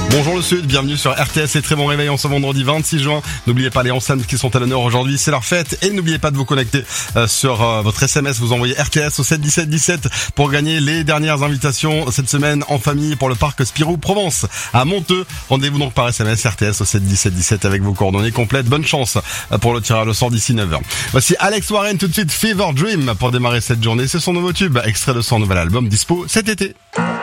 Bonjour le Sud, bienvenue sur RTS et très bon réveil en ce vendredi 26 juin. N'oubliez pas les ensembles qui sont à l'honneur aujourd'hui, c'est leur fête. Et n'oubliez pas de vous connecter sur votre SMS, vous envoyez RTS au 7 17 17 pour gagner les dernières invitations cette semaine en famille pour le parc Spirou Provence à Monteux. Rendez-vous donc par SMS RTS au 7 17 17 avec vos coordonnées complètes. Bonne chance pour le tirage au sort d'ici 9h. Voici Alex Warren tout de suite, Fever Dream pour démarrer cette journée. C'est son nouveau tube, extrait de son nouvel album dispo cet été.